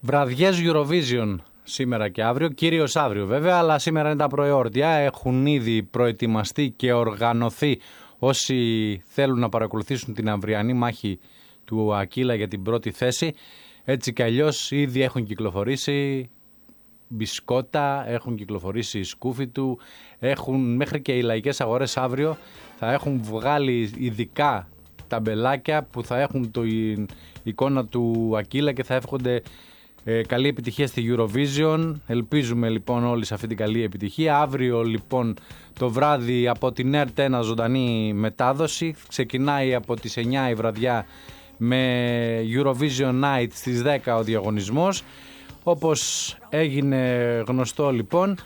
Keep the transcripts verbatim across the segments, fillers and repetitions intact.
Βραδιές Eurovision σήμερα και αύριο, κυρίως αύριο βέβαια, αλλά σήμερα είναι τα προεόρτια. Έχουν ήδη προετοιμαστεί και οργανωθεί όσοι θέλουν να παρακολουθήσουν την αυριανή μάχη του Ακύλα για την πρώτη θέση. Έτσι κι αλλιώς ήδη έχουν κυκλοφορήσει μπισκότα, έχουν κυκλοφορήσει σκούφι του, έχουν μέχρι και οι λαϊκές αγορές αύριο θα έχουν βγάλει ειδικά ταμπελάκια που θα έχουν την εικόνα του Ακύλα και θα εύχονται ε, καλή επιτυχία στη Eurovision. Ελπίζουμε λοιπόν όλοι σε αυτή την καλή επιτυχία. Αύριο λοιπόν το βράδυ από την ΕΡΤ ένα ζωντανή μετάδοση. Ξεκινάει από τις εννιά η βραδιά με Eurovision Night στις δέκα ο διαγωνισμός. Όπως έγινε γνωστό λοιπόν,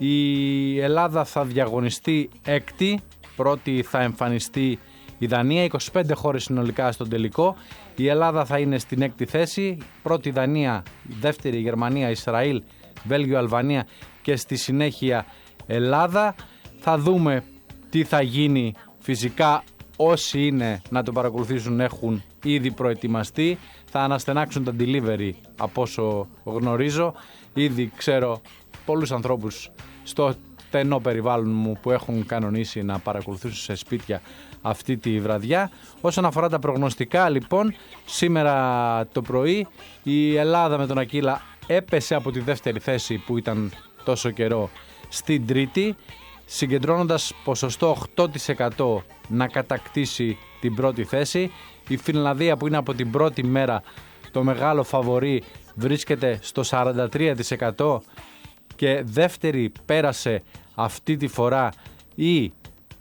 η Ελλάδα θα διαγωνιστεί έκτη, πρώτη θα εμφανιστεί η Δανία, είκοσι πέντε χώρες συνολικά στον τελικό. Η Ελλάδα θα είναι στην έκτη θέση, πρώτη Δανία, δεύτερη Γερμανία, Ισραήλ, Βέλγιο, Αλβανία και στη συνέχεια Ελλάδα. Θα δούμε τι θα γίνει, φυσικά όσοι είναι να το παρακολουθήσουν έχουν ήδη προετοιμαστεί. Θα αναστενάξουν τα delivery από όσο γνωρίζω. Ήδη ξέρω πολλούς ανθρώπους στο στενό περιβάλλον μου που έχουν κανονίσει να παρακολουθήσουν σε σπίτια αυτή τη βραδιά. Όσον αφορά τα προγνωστικά λοιπόν, σήμερα το πρωί η Ελλάδα με τον Ακύλα έπεσε από τη δεύτερη θέση που ήταν τόσο καιρό στην τρίτη, συγκεντρώνοντας ποσοστό οκτώ τοις εκατό να κατακτήσει την πρώτη θέση. Η Φινλανδία που είναι από την πρώτη μέρα το μεγάλο φαβορί βρίσκεται στο σαράντα τρία τοις εκατό και δεύτερη πέρασε αυτή τη φορά η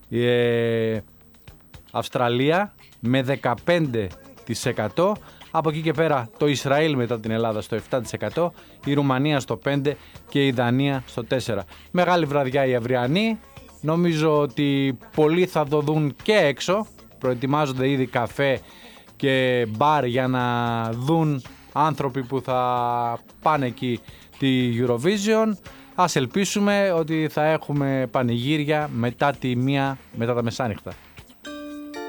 ε, Αυστραλία με δεκαπέντε τοις εκατό. Από εκεί και πέρα το Ισραήλ μετά την Ελλάδα στο επτά τοις εκατό, η Ρουμανία στο πέντε τοις εκατό και η Δανία στο τέσσερα τοις εκατό. Μεγάλη βραδιά η αυριανή. Νομίζω ότι πολλοί θα το δουν και έξω. Προετοιμάζονται ήδη καφέ και μπαρ για να δουν άνθρωποι που θα πάνε εκεί τη Eurovision. Ας ελπίσουμε ότι θα έχουμε πανηγύρια μετά τη μία, μετά τα μεσάνυχτα.